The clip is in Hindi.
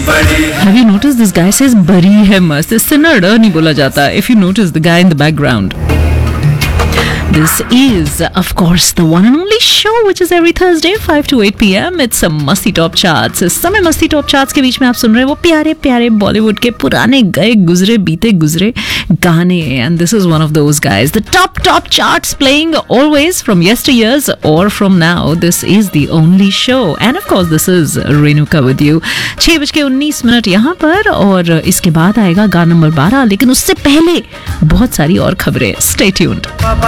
Have you noticed this guy says बड़ी है मस्त, इससे ना ड नहीं बोला जाता. If you notice the guy in the background. This is, of course, the one and only show which is every Thursday 5 to 8 p.m. It's a Masti Top Charts. इस समय मस्ती टॉप चार्ट्स के बीच में आप सुन रहे हैं वो प्यारे प्यारे बॉलीवुड के पुराने गए गुजरे बीते गुजरे गाने. And this is one of those guys. The top charts playing always from yesteryears or from now. This is the only show. And of course, this is Renuka with you. 6:19 यहाँ पर और इसके बाद आएगा गाना नंबर 12. लेकिन उससे पहले बहुत सारी और खबरें. Stay tuned.